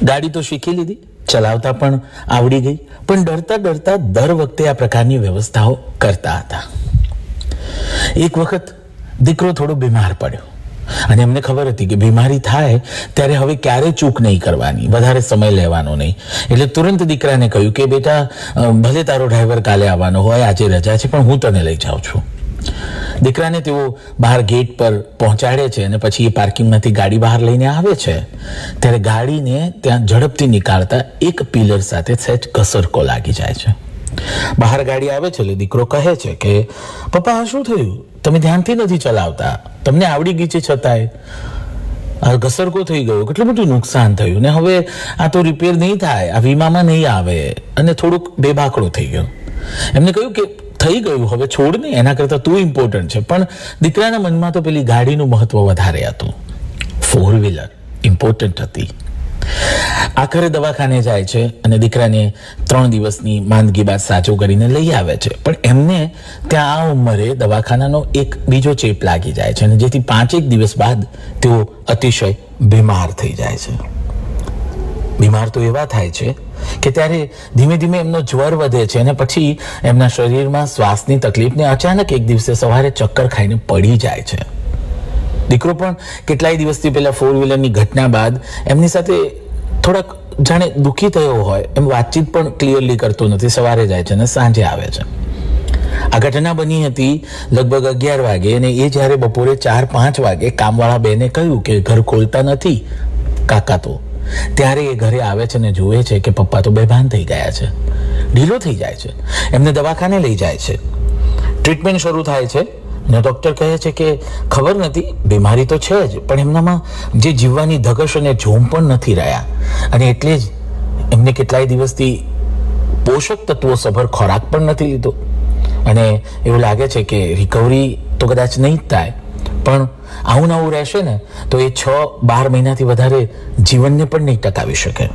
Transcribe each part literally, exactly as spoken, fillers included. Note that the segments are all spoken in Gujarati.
ગાડી તો શીખી લીધી, ચલાવતા પણ આવડી ગઈ, પણ ડરતા ડરતા દર વખતે આ પ્રકારની વ્યવસ્થાઓ કરતા હતા. એક વખત દીકરો થોડો બીમાર પડ્યો અને એમને ખબર હતી કે બીમારી થાય ત્યારે હવે ક્યારે ચૂક નહીં કરવાની, વધારે સમય લેવાનો નહીં. એટલે તુરંત દીકરાને કહ્યું કે બેટા, ભલે તારો ડ્રાઈવર કાલે આવવાનો હોય, આજે રજા છે, પણ હું તને લઈ જાઉં છું. દીકરાને તેઓ બહાર ગેટ પર પહોંચાડે છે અને પછી એ પાર્કિંગમાંથી ગાડી બહાર લઈને આવે છે. ત્યારે ગાડીને ત્યાં ઝડપથી નીકાળતા એક પિલર સાથે સહેજ ઘસરકો લાગી જાય છે. બહાર ગાડી આવે છે એટલે દીકરો કહે છે કે પપ્પા, આ શું થયું? તમે ધ્યાનથી નથી ચલાવતા, તમને આવડી ગઈ છે છતાંય ઘસરકો થઈ ગયો, કેટલું બધું નુકસાન થયું ને હવે આ તો રિપેર નહીં થાય, આ વીમામાં નહીં આવે, અને થોડુંક બેબાકડો થઈ ગયો. એમને કહ્યું કે થઈ ગયું, હવે છોડ ને, એના કરતા તું ઇમ્પોર્ટન્ટ છે. પણ દીકરાના મનમાં તો પેલી ગાડીનું મહત્વ વધારે હતું, ફોર વ્હીલર ઇમ્પોર્ટન્ટ હતી. આખરે દવાખાને જાય છે અને દીકરાને ત્રણ દિવસની માંદગી બાદ સાજો કરીને લઈ આવે છે. પણ એમને ત્યાં આ ઉંમરે દવાખાનાનો એક બીજો ચેપ લાગી જાય છે અને જેથી પાંચેક દિવસ બાદ તેઓ અતિશય બીમાર થઈ જાય છે. બીમાર તો એવા થાય છે કે ત્યારે ધીમે ધીમે એમનો જ્વર વધે છે અને પછી એમના શરીરમાં શ્વાસની તકલીફને અચાનક એક દિવસે સવારે ચક્કર ખાઈને પડી જાય છે. દીકરો પણ કેટલાય દિવસથી પહેલા ફોર વ્હીલરની ઘટના બાદ એમની સાથે થોડાક જાણે દુઃખી થયો હોય એમ વાતચીત પણ ક્લિયરલી કરતો નથી. સવારે જાય છે અને સાંજે આવે છે. આ ઘટના બની હતી લગભગ અગિયાર વાગે અને એ જ્યારે બપોરે ચાર પાંચ વાગે કામવાળા બેને કહ્યું કે ઘર ખોલતા નથી કાકા, તો ત્યારે એ ઘરે આવે છે અને જુએ છે કે પપ્પા તો બેભાન થઈ ગયા છે, ઢીલો થઈ જાય છે. એમને દવાખાને લઈ જાય છે, ટ્રીટમેન્ટ શરૂ થાય છે અને ડૉક્ટર કહે છે કે ખબર નથી, બીમારી તો છે જ, પણ એમનામાં જે જીવવાની ધગશ અને જોમ પણ નથી રહ્યા અને એટલે જ એમને કેટલાય દિવસથી પોષક તત્વો સભર ખોરાક પણ નથી લીધો અને એવું લાગે છે કે રિકવરી તો કદાચ નહીં જ થાય, પણ આવું નવું રહેશે ને તો એ છ બાર મહિનાથી વધારે જીવનને પણ નહીં ટકાવી શકે.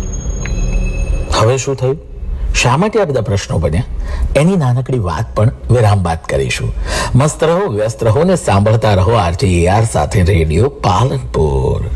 હવે શું થયું, શા માટે આ બધા પ્રશ્નો બન્યા, એની નાનકડી વાત પણ વિરામ બાદ કરીશું. મસ્ત રહો, વ્યસ્ત રહો ને સાંભળતા રહો આરજે એઆર સાથે રેડિયો પાલનપુર.